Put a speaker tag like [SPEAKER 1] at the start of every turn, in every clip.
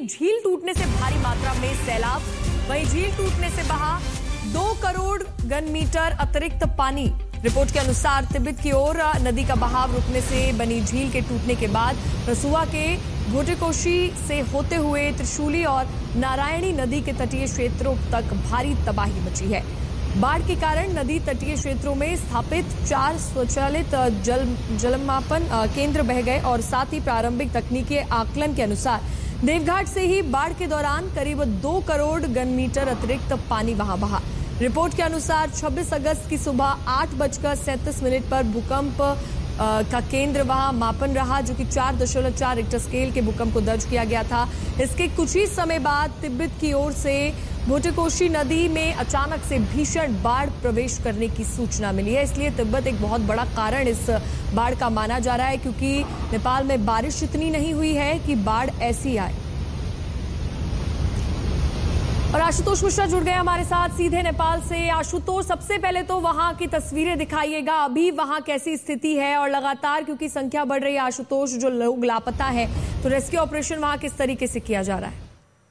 [SPEAKER 1] झील टूटने से भारी मात्रा में सैलाब, वहीं झील टूटने से बहा 2 करोड़ घन मीटर अतिरिक्त पानी। रिपोर्ट के अनुसार तिब्बत की ओर नदी का बहाव रुकने से बनी झील के टूटने के बाद रसुआ के भोटेकोशी से होते हुए त्रिशूली और नारायणी नदी के तटीय क्षेत्रों तक भारी तबाही मची है। बाढ़ के कारण नदी तटीय क्षेत्रों में स्थापित 4 स्वचालित जलमापन केंद्र बह गए और साथ ही प्रारंभिक तकनीकी आकलन के अनुसार देवघाट से ही बाढ़ के दौरान करीब 2 करोड़ घन मीटर अतिरिक्त पानी वहां बहा। रिपोर्ट के अनुसार 26 अगस्त की सुबह 8:37 पर भूकंप का केंद्र वहां मापन रहा, जो कि 4.4 रिक्टर स्केल के भूकंप को दर्ज किया गया था। इसके कुछ ही समय बाद तिब्बत की ओर से भोटेकोशी नदी में अचानक से भीषण बाढ़ प्रवेश करने की सूचना मिली है। इसलिए तिब्बत एक बहुत बड़ा कारण इस बाढ़ का माना जा रहा है, क्योंकि नेपाल में बारिश इतनी नहीं हुई है कि बाढ़ ऐसी आए। और आशुतोष मिश्रा जुड़ गए हमारे साथ सीधे नेपाल से। आशुतोष, सबसे पहले तो वहां की तस्वीरें दिखाइएगा, अभी वहां कैसी स्थिति है और लगातार क्योंकि संख्या बढ़ रही है आशुतोष, जो लोग लापता है, तो रेस्क्यू ऑपरेशन वहां किस तरीके से किया जा रहा है?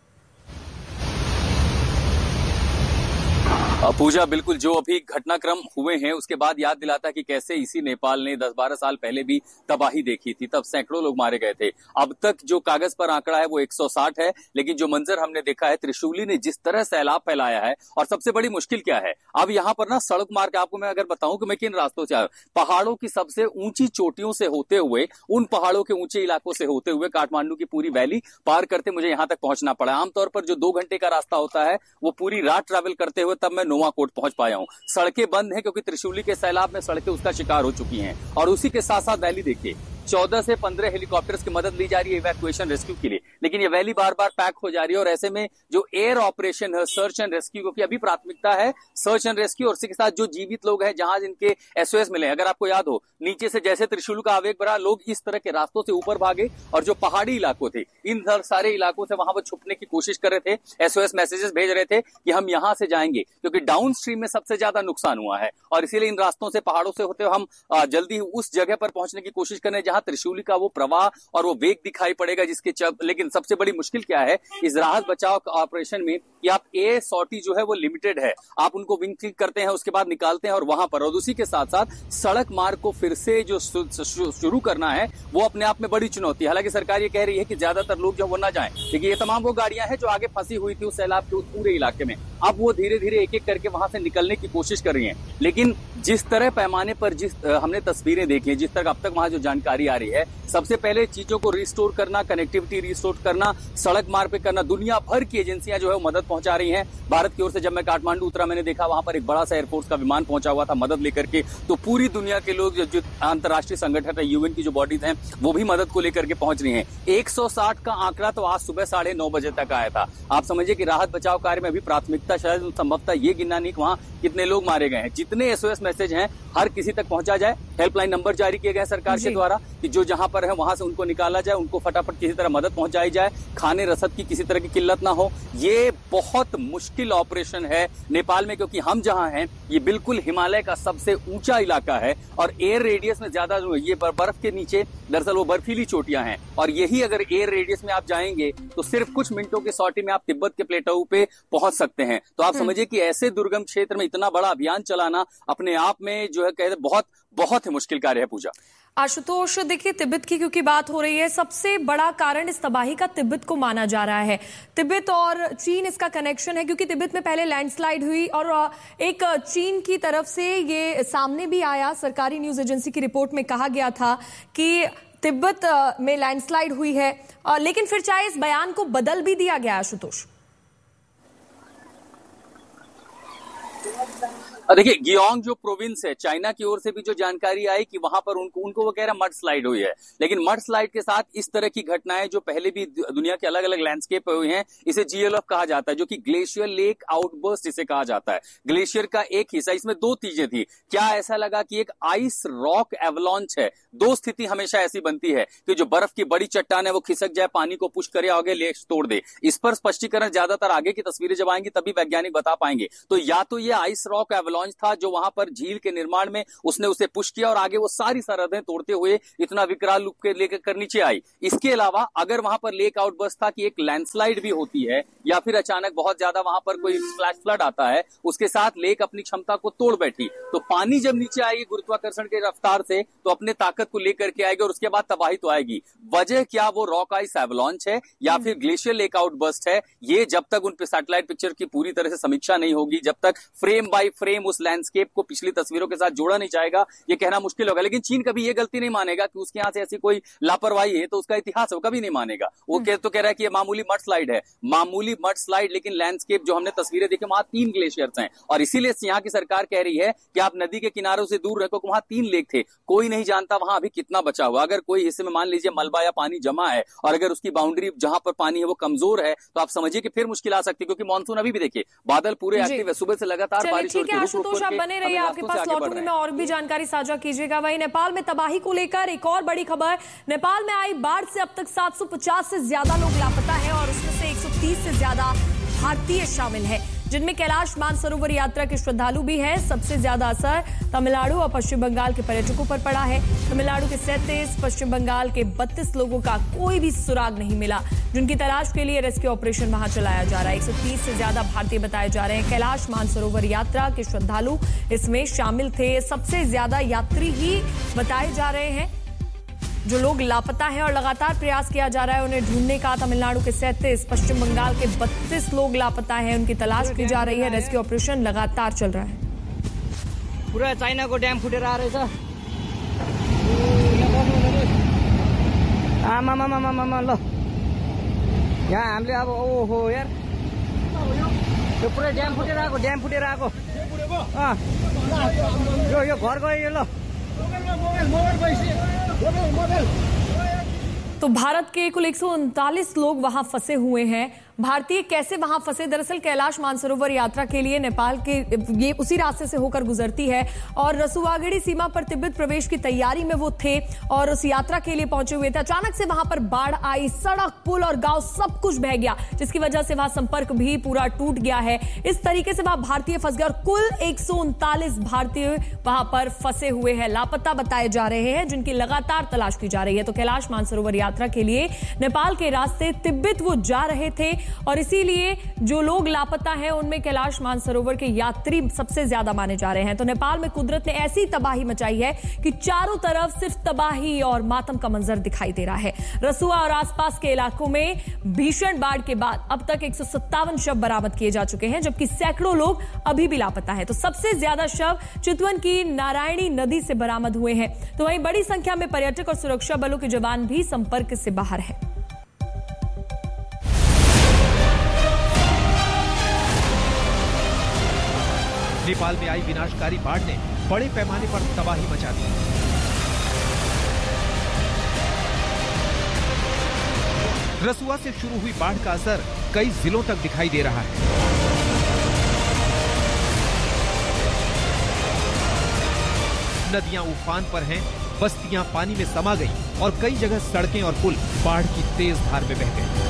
[SPEAKER 2] पूजा, बिल्कुल जो अभी घटनाक्रम हुए हैं उसके बाद याद दिलाता कि कैसे इसी नेपाल ने 10-12 साल पहले भी तबाही देखी थी, तब सैकड़ों लोग मारे गए थे। अब तक जो कागज पर आंकड़ा है वो 160 है, लेकिन जो मंजर हमने देखा है, त्रिशूली ने जिस तरह सैलाब फैलाया है, और सबसे बड़ी मुश्किल क्या है, अब यहाँ पर ना सड़क मार्ग, आपको मैं अगर बताऊं कि मैं किन रास्तों से आया, पहाड़ों की सबसे ऊंची चोटियों से होते हुए, उन पहाड़ों के ऊंचे इलाकों से होते हुए काठमांडू की पूरी वैली पार करते मुझे यहाँ तक पहुंचना पड़ा। आमतौर पर जो 2 घंटे का रास्ता होता है वो पूरी रात ट्रैवल करते हुए तब मैं नोवाकोट पहुंच पाया हूं। सड़कें बंद हैं क्योंकि त्रिशूली के सैलाब में सड़कें उसका शिकार हो चुकी हैं, और उसी के साथ साथ वैली देखिए, 14 से 15 हेलीकॉप्टर्स की मदद ली जा रही है इवैक्यूएशन रेस्क्यू के लिए, लेकिन ये वैली बार बार पैक हो जा रही है। और ऐसे में जो एयर ऑपरेशन है, सर्च एंड रेस्क्यू, क्योंकि अभी प्राथमिकता है सर्च एंड रेस्क्यू, और इसके साथ जो जीवित लोग हैं, जहां जिनके एसओएस मिले, अगर आपको याद हो, नीचे से जैसे त्रिशूल का आवेग बढ़ा, लोग इस तरह के रास्तों से ऊपर भागे, और जो पहाड़ी इलाकों थे, इन सारे इलाकों से वहां पर छुपने की कोशिश कर रहे थे, एसओएस मैसेजेस भेज रहे थे कि हम यहां से जाएंगे, क्योंकि डाउन स्ट्रीम में सबसे ज्यादा नुकसान हुआ है, और इसीलिए इन रास्तों से, पहाड़ों से होते हुए हम जल्दी उस जगह पर पहुंचने की कोशिश कर रहे हैं जहां त्रिशूली का वो प्रवाह और वो वेग दिखाई पड़ेगा, जिसके लेकिन सबसे बड़ी मुश्किल क्या है इस राहत बचाव ऑपरेशन में, कि आप एयर सॉर्टी जो है वो लिमिटेड है, आप उनको विंग क्लिक करते हैं, उसके बाद निकालते हैं, और वहां पर, और उसी के साथ साथ सड़क मार्ग को फिर से जो शुरू करना है वो अपने आप में बड़ी चुनौती है। हालांकि सरकार ये कह रही है कि ज्यादातर लोग जो वो ना जाएं, लेकिन ये तमाम वो गाड़ियां हैं जो आगे फंसी हुई थी उस सैलाब के उस पूरे इलाके में, अब वो धीरे धीरे एक एक करके वहां से निकलने की कोशिश कर रही हैं। लेकिन जिस तरह पैमाने पर हमने तस्वीरें देखी हैं, जिस तरह अब तक वहां जो जानकारी आ रही है, सबसे पहले चीजों को रिस्टोर करना, कनेक्टिविटी रिस्टोर करना, सड़क मार्ग पे करना, दुनिया भर की एजेंसियां जो है वो मदद पहुंचा रही हैं। भारत की ओर से जब मैं काठमांडू उतरा, मैंने देखा वहां पर एक बड़ा सा एयरफोर्स का विमान पहुंचा हुआ था मदद लेकर के, तो पूरी दुनिया के लोग, जो अंतर्राष्ट्रीय संगठन है, यूएन की जो बॉडीज हैं, वो भी मदद को लेकर के पहुंच रही हैं। 160 का आंकड़ा तो आज सुबह 9:30 बजे तक आया था। आप समझिए कि राहत बचाव कार्य में अभी प्राथमिकता शायद संभवतः ये गिनना नहीं कि वहां कितने लोग मारे गए हैं, जितने एसओएस मैसेज हैं हर किसी तक पहुंचा जाए। हेल्पलाइन नंबर जारी किए गए सरकार के द्वारा कि जो जहां पर है वहां से उनको निकाला जाए, उनको फटाफट किसी तरह मदद पहुंचाई जाए, खाने रसद की किसी तरह की किल्लत ना हो। ये बहुत मुश्किल ऑपरेशन है नेपाल में, क्योंकि हम जहां हैं ये बिल्कुल हिमालय का सबसे ऊंचा इलाका है, और एयर रेडियस में ज्यादा ये बर्फ के नीचे दरअसल वो बर्फीली चोटियां हैं, और यही अगर एयर रेडियस में आप जाएंगे तो सिर्फ कुछ मिनटों की सॉर्टी में आप तिब्बत के प्लेटो पे पहुंच सकते हैं। तो आप समझिए कि ऐसे दुर्गम क्षेत्र में इतना बड़ा अभियान चलाना अपने आप में जो है कहते बहुत बहुत ही मुश्किल कार्य है। पूजा,
[SPEAKER 1] आशुतोष, देखिए तिब्बत की क्योंकि बात हो रही है, सबसे बड़ा कारण इस तबाही का तिब्बत को माना जा रहा है। तिब्बत और चीन इसका कनेक्शन है, क्योंकि तिब्बत में पहले लैंडस्लाइड हुई और एक चीन की तरफ से ये सामने भी आया, सरकारी न्यूज एजेंसी की रिपोर्ट में कहा गया था कि तिब्बत में लैंडस्लाइड हुई है, लेकिन फिर चाहे इस बयान को बदल भी दिया गया। आशुतोष,
[SPEAKER 2] देखिए, गियोंग जो प्रोविंस है, चाइना की ओर से भी जो जानकारी आई कि वहां पर उनको वगैरह मड स्लाइड हुई है, लेकिन मड स्लाइड के साथ इस तरह की घटनाएं जो पहले भी दुनिया के अलग अलग लैंडस्केप पे हुई हैं, इसे जीएलएफ कहा जाता है, जो कि ग्लेशियर लेक आउटबर्स्ट इसे कहा जाता है। ग्लेशियर का एक हिस्सा, इसमें 2 चीजें थी। क्या ऐसा लगा कि एक आइस रॉक एवलॉन्च है, 2 स्थिति हमेशा ऐसी बनती है कि जो बर्फ की बड़ी चट्टान है वो खिसक जाए, पानी को पुश करे, आगे लेक तोड़ दे। इस पर स्पष्टीकरण ज्यादातर आगे की तस्वीरें जब आएंगी तभी वैज्ञानिक बता पाएंगे। तो या तो ये आइस रॉक एवलांच था जो वहां पर झील के निर्माण में उसने उसे पुश किया और आगे वो सारी सरहदें तोड़ते हुए इतना विकराल रूप के लेकर कर नीचे आई। इसके अलावा अगर वहां पर लेक आउटबर्स्ट था कि एक लैंडस्लाइड भी होती है या फिर अचानक बहुत ज्यादा वहां पर कोई फ्लैश फ्लड आता है, उसके साथ लेक अपनी क्षमता को तोड़ बैठी, तो पानी जब नीचे आएगी गुरुत्वाकर्षण के रफ्तार से तो अपने ताकत को लेकर के आएगी और उसके बाद तबाही तो आएगी। वजह क्या वो रॉक आइस एवलांच है या फिर ग्लेशियर लेक आउटबर्स्ट है, ये जब तक उन पे सैटेलाइट पिक्चर की पूरी तरह से समीक्षा नहीं होगी, जब तक फ्रेम बाय फ्रेम उस लैंडस्केप को पिछली तस्वीरों के साथ जोड़ा नहीं जाएगा, ये कहना मुश्किल होगा। लेकिन चीन कभी ये गलती नहीं मानेगा कि उसके यहां से ऐसी कोई लापरवाही है, तो उसका इतिहास वो कभी नहीं मानेगा। वो कह रहा है कि ये मामूली मड स्लाइड है, मामूली मड स्लाइड, लेकिन लैंडस्केप जो हमने तस्वीरें देखी वहां 3 ग्लेशियर्स हैं और इसीलिए यहाँ की सरकार कह रही है कि आप नदी के किनारों से दूर रखो। वहां 3 लेक थे, कोई नहीं जानता वहां अभी कितना बचा हुआ। अगर कोई हिस्से में मान लीजिए मलबा या पानी जमा है और अगर उसकी बाउंड्री जहां पर पानी है वो कमजोर है, तो आप समझिए कि फिर मुश्किल आ सकती है, क्योंकि मानसून अभी भी देखिए बादल पूरे एक्टिव है, सुबह से लगातार बारिश हो रही है।
[SPEAKER 1] आशुतोष आप बने रहिए, आपके पास लौटूंगी मैं और भी जानकारी साझा कीजिएगा। वहीं नेपाल में तबाही को लेकर एक और बड़ी खबर, नेपाल में आई बाढ़ से अब तक 750 से ज्यादा लोग लापता है और उसमें से 130 से ज्यादा भारतीय शामिल है, जिनमें कैलाश मानसरोवर यात्रा के श्रद्धालु भी हैं। सबसे ज्यादा असर तमिलनाडु और पश्चिम बंगाल के पर्यटकों पर पड़ा है। तमिलनाडु के 37, पश्चिम बंगाल के 32 लोगों का कोई भी सुराग नहीं मिला, जिनकी तलाश के लिए रेस्क्यू ऑपरेशन वहां चलाया जा रहा है। 130 से ज्यादा भारतीय बताए जा रहे हैं। कैलाश मानसरोवर यात्रा के श्रद्धालु इसमें शामिल थे। सबसे ज्यादा यात्री ही बताए जा रहे हैं जो लोग लापता हैं और लगातार प्रयास किया जा रहा है उन्हें ढूंढने का। तमिलनाडु के 37, पश्चिम बंगाल के 32 लोग लापता हैं, उनकी तलाश की जा रही है। रेस्क्यू ऑपरेशन लगातार चल रहा है।
[SPEAKER 3] पूरा चाइना को डैम फुटेर आ रहेछ। आमामामामामा ल यहाँ हामीले अब ओहो यार यो पुरै ड्याम फुटेर आएको यो घर गयो ल।
[SPEAKER 1] तो भारत के कुल 139 लोग वहां फंसे हुए हैं। भारतीय कैसे वहां फंसे? दरअसल कैलाश मानसरोवर यात्रा के लिए नेपाल के ये उसी रास्ते से होकर गुजरती है और रसुआगढ़ी सीमा पर तिब्बत प्रवेश की तैयारी में वो थे और उस यात्रा के लिए पहुंचे हुए थे। अचानक से वहां पर बाढ़ आई, सड़क, पुल और गांव सब कुछ बह गया, जिसकी वजह से वहां संपर्क भी पूरा टूट गया है। इस तरीके से वहां भारतीय फंस गए और कुल 139 भारतीय वहां पर फंसे हुए हैं, लापता बताए जा रहे हैं, जिनकी लगातार तलाश की जा रही है। तो कैलाश मानसरोवर यात्रा के लिए नेपाल के रास्ते तिब्बत वो जा रहे थे और इसीलिए जो लोग लापता हैं उनमें कैलाश मानसरोवर के यात्री सबसे ज्यादा माने जा रहे हैं। तो नेपाल में कुदरत ने ऐसी तबाही मचाई है कि चारों तरफ सिर्फ तबाही और मातम का मंजर दिखाई दे रहा है। रसुआ और आसपास के इलाकों में भीषण बाढ़ के बाद अब तक 157 शव बरामद किए जा चुके हैं, जबकि सैकड़ों लोग अभी भी लापता हैं। तो सबसे ज्यादा शव चितवन की नारायणी नदी से बरामद हुए हैं। तो वहीं बड़ी संख्या में पर्यटक और सुरक्षा बलों के जवान भी संपर्क से बाहर है।
[SPEAKER 4] नेपाल में आई विनाशकारी बाढ़ ने बड़े पैमाने पर तबाही मचा दी। रसुआ से शुरू हुई बाढ़ का असर कई जिलों तक दिखाई दे रहा है। नदियां उफान पर हैं, बस्तियां पानी में समा गईं और कई जगह सड़कें और पुल बाढ़ की तेज धार में बह गए।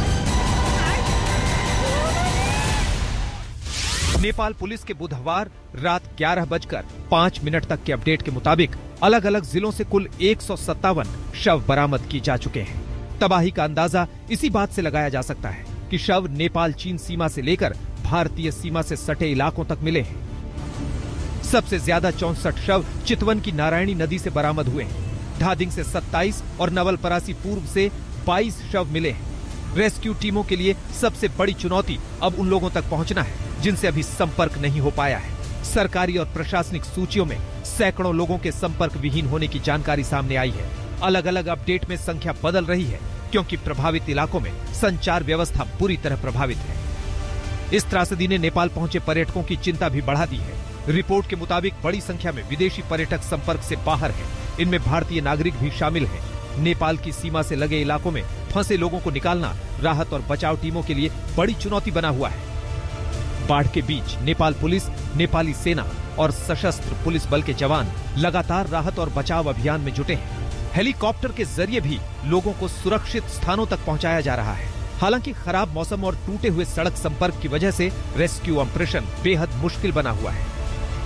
[SPEAKER 4] नेपाल पुलिस के बुधवार रात 11:05 तक के अपडेट के मुताबिक अलग अलग जिलों से कुल 157 शव बरामद किए जा चुके हैं। तबाही का अंदाजा इसी बात से लगाया जा सकता है कि शव नेपाल चीन सीमा से लेकर भारतीय सीमा से सटे इलाकों तक मिले हैं। सबसे ज्यादा 64 शव चितवन की नारायणी नदी से बरामद हुए हैं। धादिंग से 27 और नवलपरासी पूर्व से 22 शव मिले हैं। रेस्क्यू टीमों के लिए सबसे बड़ी चुनौती अब उन लोगों तक पहुंचना है जिनसे अभी संपर्क नहीं हो पाया है। सरकारी और प्रशासनिक सूचियों में सैकड़ों लोगों के संपर्क विहीन होने की जानकारी सामने आई है। अलग अलग अपडेट में संख्या बदल रही है क्योंकि प्रभावित इलाकों में संचार व्यवस्था बुरी तरह प्रभावित है। इस त्रासदी ने नेपाल पहुंचे पर्यटकों की चिंता भी बढ़ा दी है। रिपोर्ट के मुताबिक बड़ी संख्या में विदेशी पर्यटक संपर्क से बाहर हैं। इनमें भारतीय नागरिक भी शामिल हैं। नेपाल की सीमा से लगे इलाकों में फंसे लोगों को निकालना राहत और बचाव टीमों के लिए बड़ी चुनौती बना हुआ है। बाढ़ के बीच नेपाल पुलिस, नेपाली सेना और सशस्त्र पुलिस बल के जवान लगातार राहत और बचाव अभियान में जुटे हैं। हेलीकॉप्टर के जरिए भी लोगों को सुरक्षित स्थानों तक पहुंचाया जा रहा है। हालांकि खराब मौसम और टूटे हुए सड़क संपर्क की वजह से रेस्क्यू ऑपरेशन बेहद मुश्किल बना हुआ है।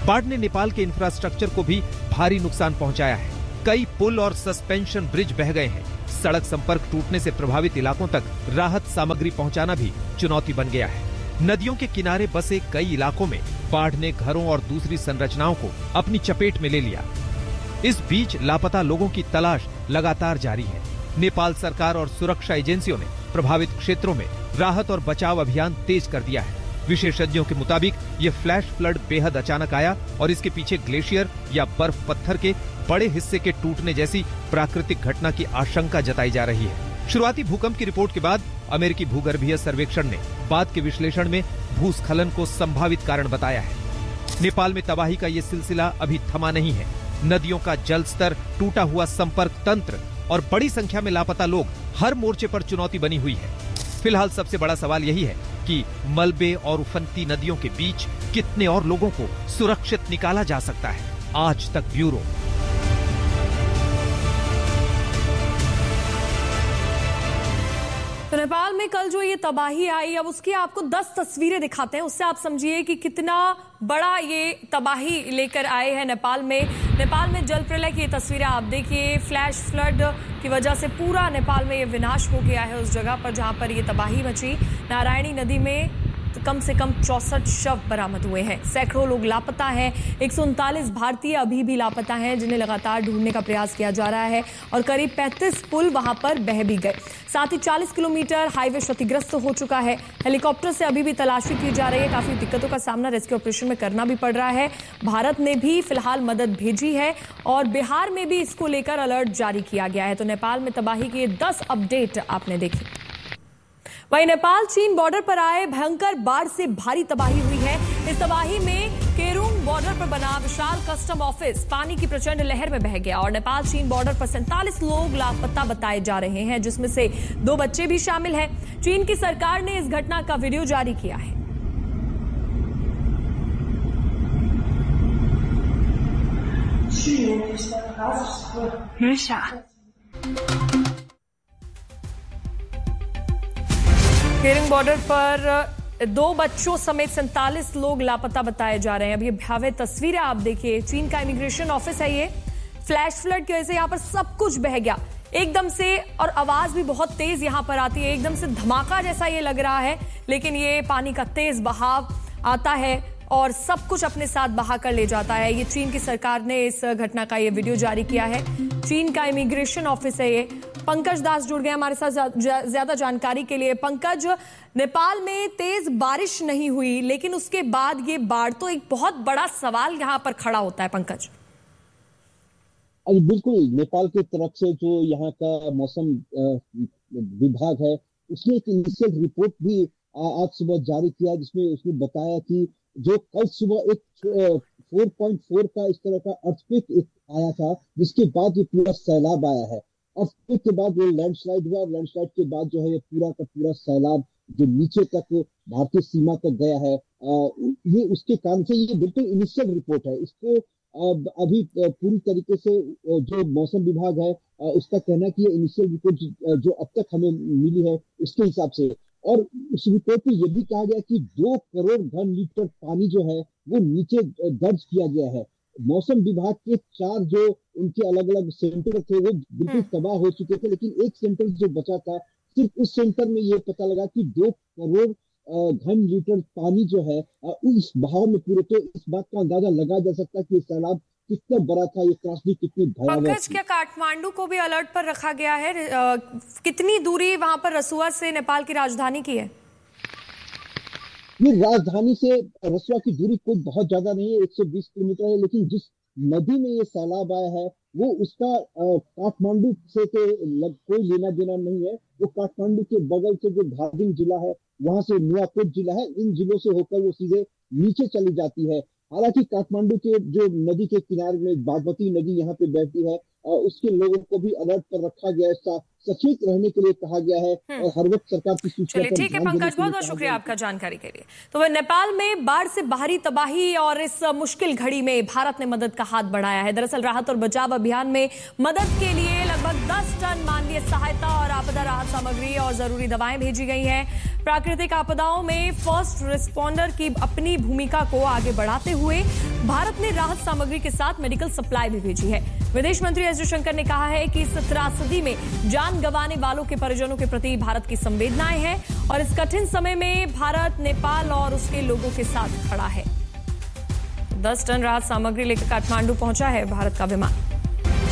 [SPEAKER 4] बाढ़ ने नेपाल के इंफ्रास्ट्रक्चर को भी भारी नुकसान पहुंचाया है। कई पुल और सस्पेंशन ब्रिज बह गए हैं। सड़क संपर्क टूटने से प्रभावित इलाकों तक राहत सामग्री पहुंचाना भी चुनौती बन गया है। नदियों के किनारे बसे कई इलाकों में बाढ़ ने घरों और दूसरी संरचनाओं को अपनी चपेट में ले लिया। इस बीच लापता लोगों की तलाश लगातार जारी है। नेपाल सरकार और सुरक्षा एजेंसियों ने प्रभावित क्षेत्रों में राहत और बचाव अभियान तेज कर दिया है। विशेषज्ञों के मुताबिक ये फ्लैश फ्लड बेहद अचानक आया और इसके पीछे ग्लेशियर या बर्फ पत्थर के बड़े हिस्से के टूटने जैसी प्राकृतिक घटना की आशंका जताई जा रही है। शुरुआती भूकंप की रिपोर्ट के बाद अमेरिकी भूगर्भीय सर्वेक्षण ने बाद के विश्लेषण में भूस्खलन को संभावित कारण बताया है। नेपाल में तबाही का ये सिलसिला अभी थमा नहीं है। नदियों का जल स्तर, टूटा हुआ संपर्क तंत्र और बड़ी संख्या में लापता लोग हर मोर्चे पर चुनौती बनी हुई है। फिलहाल सबसे बड़ा सवाल यही है कि मलबे और उफनती नदियों के बीच कितने और लोगों को सुरक्षित निकाला जा सकता है। आज तक ब्यूरो।
[SPEAKER 1] तो नेपाल में कल जो ये तबाही आई, अब उसकी आपको 10 तस्वीरें दिखाते हैं। उससे आप समझिए कि कितना बड़ा ये तबाही लेकर आए हैं नेपाल में जल प्रलय की तस्वीरें आप देखिए। फ्लैश फ्लड की वजह से पूरा नेपाल में ये विनाश हो गया है। उस जगह पर जहां पर ये तबाही मची, नारायणी नदी में कम से कम 64 शव बरामद हुए हैं। सैकड़ों लोग लापता हैं। 139 भारतीय अभी भी लापता हैं, जिन्हें लगातार ढूंढने का प्रयास किया जा रहा है और करीब 35 पुल वहां पर बह भी गए। साथ ही 40 किलोमीटर हाईवे क्षतिग्रस्त हो चुका है। हेलीकॉप्टर से अभी भी तलाशी की जा रही है। काफी दिक्कतों का सामना रेस्क्यू ऑपरेशन में करना भी पड़ रहा है। भारत ने भी फिलहाल मदद भेजी है और बिहार में भी इसको लेकर अलर्ट जारी किया गया है। तो नेपाल में तबाही की 10 अपडेट आपने देखी। वहीं नेपाल चीन बॉर्डर पर आए भयंकर बाढ़ से भारी तबाही हुई है। इस तबाही में केरुंग बॉर्डर पर बना विशाल कस्टम ऑफिस पानी की प्रचंड लहर में बह गया और नेपाल चीन बॉर्डर पर 47 लोग लापता बताए जा रहे हैं, जिसमें से 2 बच्चे भी शामिल हैं। चीन की सरकार ने इस घटना का वीडियो जारी किया है। केरुंग बॉर्डर पर 2 बच्चों समेत 47 लोग लापता बताए जा रहे हैं। अब ये भयावह तस्वीरें आप देखिए। चीन का इमिग्रेशन ऑफिस है ये। फ्लैश फ्लड की वजह से यहाँ पर सब कुछ बह गया एकदम से और आवाज भी बहुत तेज यहाँ पर आती है। एकदम से धमाका जैसा ये लग रहा है, लेकिन ये पानी का तेज बहाव आता है और सब कुछ अपने साथ बहा कर ले जाता है। ये चीन की सरकार ने इस घटना का ये वीडियो जारी किया है। चीन का इमिग्रेशन ऑफिस है ये। पंकज दास जुड़ गए हमारे साथ ज्यादा जानकारी के लिए। पंकज, नेपाल में तेज बारिश नहीं हुई, लेकिन उसके बाद ये बाढ़, तो एक बहुत बड़ा सवाल यहाँ पर खड़ा होता है। पंकज,
[SPEAKER 5] बिल्कुल, नेपाल की तरफ से जो यहाँ का मौसम विभाग है, उसने एक इनिशियल रिपोर्ट भी आज सुबह जारी किया, जिसमें उसने बताया कि जो कल सुबह एक 4.4 का इस तरह का अर्थक्वेक आया था, जिसके बाद ये पूरा सैलाब आया है। अर्थक्वेक के बाद वो लैंडस्लाइड हुआ, लैंडस्लाइड के बाद जो है ये पूरा का पूरा सैलाब जो नीचे तक भारतीय सीमा तक गया है, ये उसके कारण से ये बिल्कुल इनिशियल रिपोर्ट है। इसको अभी पूरी तरीके से जो मौसम विभाग है उसका कहना है कि ये इनिशियल रिपोर्ट जो अब तक हमें मिली है उसके हिसाब से, और उस रिपोर्ट में यह भी कहा गया कि 2 करोड़ घन लीटर पानी जो है वो नीचे दर्ज किया गया है। मौसम विभाग के 4 जो उनके अलग अलग सेंटर थे वो बिल्कुल तबाह हो चुके थे, लेकिन एक सेंटर जो बचा था, सिर्फ उस सेंटर में ये पता लगा कि 2 करोड़ घन लीटर पानी जो है इस बहाव में पूरे, तो इस बात का अंदाजा लगाया जा सकता है कि सैलाब कितना बड़ा था, ये त्रासदी कितनी भयावह थी।
[SPEAKER 1] क्या काठमांडू को भी अलर्ट पर रखा गया है? कितनी दूरी वहां पर रसुआ से नेपाल की राजधानी की है?
[SPEAKER 5] ये राजधानी से रसुआ की दूरी कोई बहुत ज्यादा नहीं है, 120 किलोमीटर है, लेकिन जिस नदी में ये सैलाब आया है वो उसका काठमांडू से तो कोई लेना देना नहीं है। वो काठमांडू के बगल से जो धादिङ जिला है, वहां से नुवाकोट जिला है, इन जिलों से होकर वो सीधे नीचे चली जाती है। हालांकि काठमांडू के जो नदी के किनारे में बागमती नदी यहाँ पे बहती है, उसके लोगों को भी अलर्ट पर रखा गया है, सचेत रहने के लिए कहा गया है और हर वक्त सरकार की सूचना।
[SPEAKER 1] ठीक है पंकज, बहुत बहुत शुक्रिया आपका जानकारी के लिए। तो नेपाल में बाढ़ से बाहरी तबाही और इस मुश्किल घड़ी में भारत ने मदद का हाथ बढ़ाया है। दरअसल राहत और बचाव अभियान में मदद के लिए लगभग 10 टन मानवीय सहायता और आपदा राहत सामग्री और जरूरी दवाएं भेजी गई हैं। प्राकृतिक आपदाओं में फर्स्ट रिस्पॉन्डर की अपनी भूमिका को आगे बढ़ाते हुए भारत ने राहत सामग्री के साथ मेडिकल सप्लाई भी भेजी है। विदेश मंत्री एस जयशंकर ने कहा है कि इस त्रासदी में जान गंवाने वालों के परिजनों के प्रति भारत की संवेदनाएं हैं और इस कठिन समय में भारत नेपाल और उसके लोगों के साथ खड़ा है। 10 टन राहत सामग्री लेकर काठमांडू पहुंचा है भारत का विमान।